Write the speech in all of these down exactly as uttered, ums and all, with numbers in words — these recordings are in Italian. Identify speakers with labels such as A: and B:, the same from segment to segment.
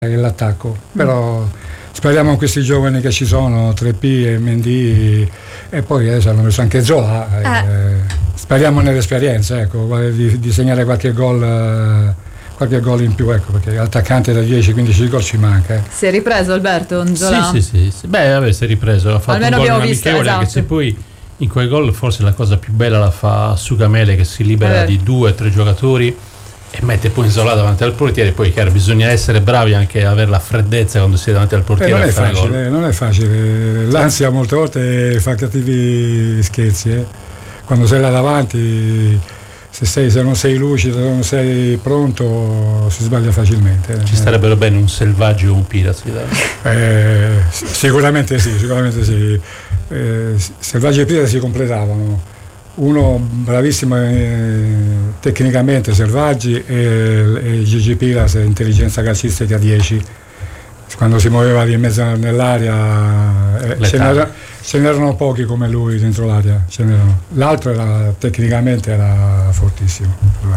A: l'attacco, però speriamo in questi giovani che ci sono, tre P e Mendy, e poi adesso hanno messo anche Zola, eh. Eh, speriamo nell'esperienza, ecco, di, di segnare qualche gol, qualche gol in più, ecco, perché l'attaccante da dieci quindici gol ci manca. Eh.
B: Si è ripreso Alberto Zola?
C: Sì, sì, sì, sì. Beh, vabbè, si è ripreso, ha fatto
B: almeno
C: un gol
B: abbiamo visto,
C: amichevole,
B: esatto.
C: Anche se poi in quel gol forse la cosa più bella la fa Sugamele, che si libera
B: eh.
C: di due o tre giocatori e mette poi Zola davanti al portiere. Poi chiaro, bisogna essere bravi anche a avere la freddezza quando si è davanti al portiere.
A: Eh, non,
C: a
A: è
C: fare
A: facile,
C: gol.
A: non è facile, l'ansia molte volte fa cattivi scherzi, eh. Quando sei là davanti, se, sei, se non sei lucido, se non sei pronto, si sbaglia facilmente.
C: Ci starebbero bene un Selvaggio o un Piras.
A: Eh, sicuramente sì, sicuramente sì. Eh, Selvaggio e Piras si completavano. Uno bravissimo eh, tecnicamente, Selvaggi, e, e Gigi Piras, intelligenza calcistica dieci. Quando si muoveva lì in mezzo nell'area, eh, ce, n'era, ce n'erano pochi come lui dentro l'area, ce n'erano. L'altro era, tecnicamente era fortissimo.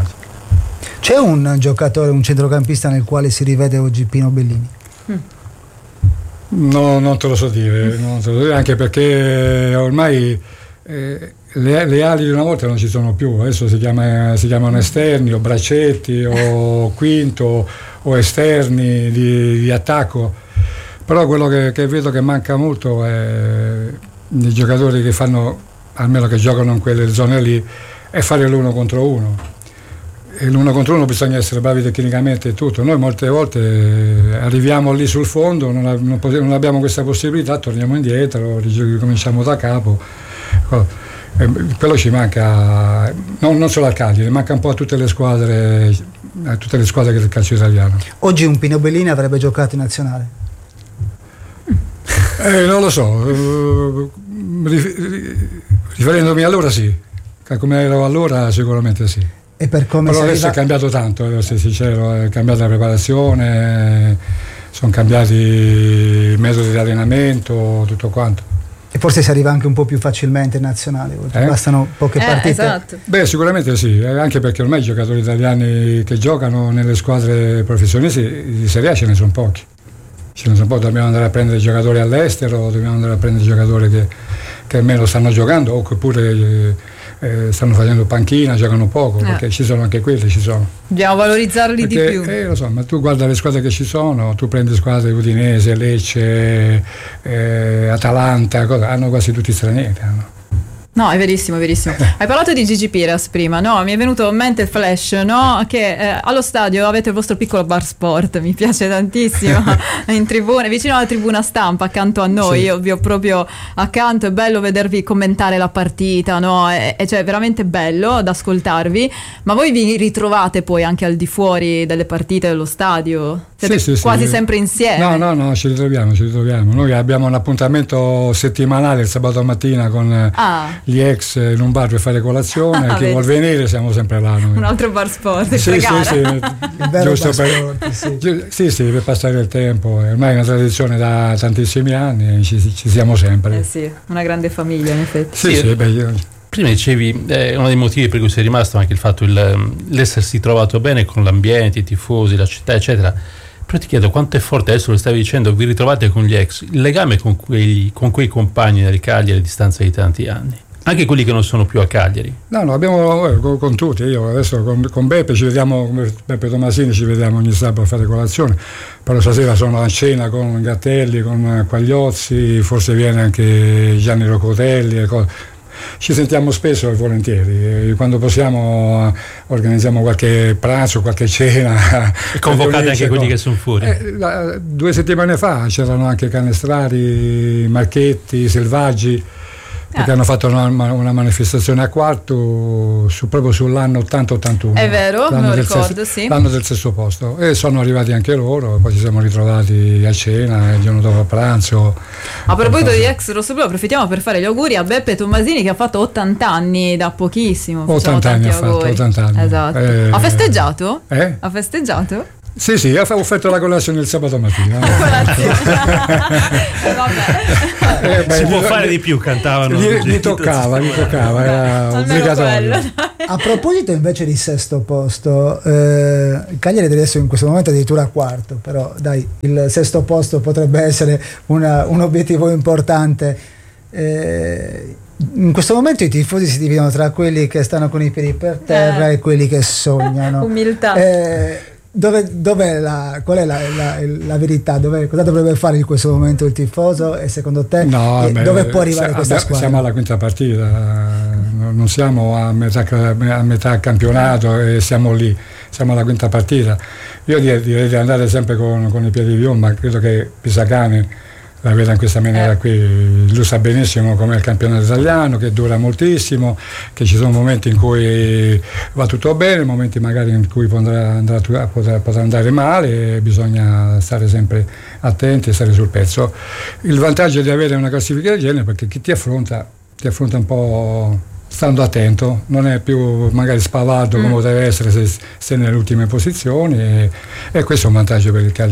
D: C'è un giocatore, un centrocampista nel quale si rivede oggi Pino Bellini?
B: Mm.
A: No, non te lo so dire, non te lo so dire, anche perché ormai eh, le, le ali di una volta non ci sono più, adesso si, chiama, si chiamano esterni o braccetti o quinto o esterni di, di attacco, però quello che, che vedo che manca molto è i giocatori che fanno, almeno che giocano in quelle zone lì, è fare l'uno contro uno. E l'uno contro uno bisogna essere bravi tecnicamente e tutto. Noi molte volte arriviamo lì sul fondo, non, non, non abbiamo questa possibilità, torniamo indietro, ricominciamo da capo. Quello ci manca, non, non solo al Cagliari, manca un po' a tutte le squadre, a tutte le squadre del calcio italiano.
D: Oggi un Pino Bellini avrebbe giocato in nazionale?
A: Eh, non lo so, riferendomi allora sì, come ero allora sicuramente sì.
D: E per come
A: però adesso
D: arriva...
A: è cambiato tanto, devo essere sincero, è cambiata la preparazione, sono cambiati i metodi di allenamento, tutto quanto.
D: E forse si arriva anche un po' più facilmente in nazionale, eh? Bastano poche
B: eh,
D: partite.
B: Esatto.
A: Beh, sicuramente sì, anche perché ormai i giocatori italiani che giocano nelle squadre professionisti di Serie A ce ne sono pochi. Ce ne sono pochi, dobbiamo andare a prendere giocatori all'estero, dobbiamo andare a prendere giocatori che, che almeno stanno giocando, oppure eh, eh, stanno facendo panchina, giocano poco, eh. perché ci sono anche quelli, ci sono.
B: Dobbiamo valorizzarli
A: perché,
B: di più.
A: Eh, lo so, ma tu guarda le squadre che ci sono, tu prendi squadre Udinese, Lecce, eh, Atalanta, cosa, hanno quasi tutti stranieri. Hanno.
B: No, è verissimo, è verissimo. Hai parlato di Gigi Piras prima, no? Mi è venuto in mente il flash, no? Che eh, allo stadio avete il vostro piccolo bar sport, mi piace tantissimo, in tribuna, vicino alla tribuna stampa, accanto a noi, sì. Io vi ho proprio accanto, è bello vedervi commentare la partita, no? E, e cioè veramente bello ad ascoltarvi, ma voi vi ritrovate poi anche al di fuori delle partite dello stadio? Siete
A: sì, sì,
B: quasi
A: sì.
B: sempre insieme?
A: No, no, no, ci ritroviamo, ci ritroviamo. Noi abbiamo un appuntamento settimanale il sabato mattina con
B: ah.
A: gli ex in un bar per fare colazione, ah, chi vuol venire siamo sempre là noi.
B: Un altro bar sport,
A: sì, sì, sì, giusto
D: bar
A: per,
D: sport,
A: sì. Sì, sì, per passare il tempo, ormai è una tradizione da tantissimi anni, ci, ci siamo sempre.
B: Eh sì, una grande famiglia in effetti.
A: Sì, sì, sì beh, io...
C: Prima dicevi, eh, uno dei motivi per cui sei rimasto anche il fatto il, l'essersi trovato bene con l'ambiente, i tifosi, la città, eccetera. Però ti chiedo quanto è forte, adesso lo stavi dicendo, vi ritrovate con gli ex, il legame con quei, con quei compagni del Cagliari a distanza di tanti anni, anche quelli che non sono più a Cagliari.
A: No, no, abbiamo eh, con, con tutti, io adesso con, con Beppe ci vediamo, come Beppe Tomasini ci vediamo ogni sabato a fare colazione, però stasera sono a cena con Gattelli, con Quagliozzi, forse viene anche Gianni Roccotelli e cose. Ci sentiamo spesso e volentieri, quando possiamo organizziamo qualche pranzo, qualche cena.
C: E convocate anche quelli che sono fuori.
A: Eh, la, due settimane fa c'erano anche Canestrari, Marchetti, Selvaggi, perché ah. hanno fatto una, una manifestazione a Quarto su, proprio sull'anno ottanta ottantuno.
B: È vero, me lo ricordo,
A: sesto,
B: sì.
A: L'anno del sesto posto. E sono arrivati anche loro, poi ci siamo ritrovati a cena il giorno dopo a pranzo.
B: A proposito di ex rossoblu, approfittiamo per fare gli auguri a Beppe Tomasini che ha fatto ottanta anni da pochissimo.
A: ottanta anni ha fatto, ottanta anni.
B: Esatto.
A: Eh,
B: ha festeggiato?
A: Eh?
B: Ha festeggiato?
A: Sì, sì, ho offerto la colazione il sabato mattina.
B: eh, vabbè.
C: Eh, beh, si può gli, fare di più, cantavano.
A: Gli, gli toccava, gli toccava, era obbligatorio. Quello,
D: a proposito invece di sesto posto, eh, il Cagliari adesso in questo momento addirittura quarto, però dai, il sesto posto potrebbe essere una, un obiettivo importante. Eh, in questo momento i tifosi si dividono tra quelli che stanno con i piedi per terra eh. e quelli che sognano.
B: Umiltà.
D: Eh, Dove, dov'è la, qual è la, la, la verità? Dove, cosa dovrebbe fare in questo momento il tifoso e secondo te
A: no, beh,
D: dove può arrivare
A: se,
D: questa squadra?
A: Siamo alla quinta partita, non siamo a metà, a metà campionato e siamo lì, siamo alla quinta partita. Io direi, direi di andare sempre con, con i piedi più, ma credo che Pisacane la veda in questa maniera eh. qui. Lui sa benissimo com'è il campionato italiano, che dura moltissimo, che ci sono momenti in cui va tutto bene, momenti magari in cui potrà, andrà, potrà, potrà andare male, e bisogna stare sempre attenti e stare sul pezzo. Il vantaggio di avere una classifica del genere, perché chi ti affronta ti affronta un po' stando attento, non è più magari spavaldo mm. come deve essere se sei nelle ultime posizioni, e, e questo è un vantaggio per il Cagliari.